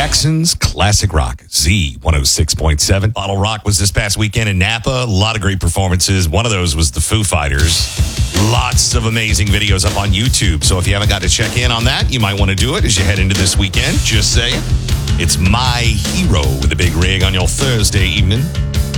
Jackson's Classic Rock, Z106.7. Bottle Rock was this past weekend in Napa. A lot of great performances. One of those was the Foo Fighters. Lots of amazing videos up on YouTube. So if you haven't got to check in on that, you might want to do it as you head into this weekend. Just saying. It's My Hero with a big rig on your Thursday evening.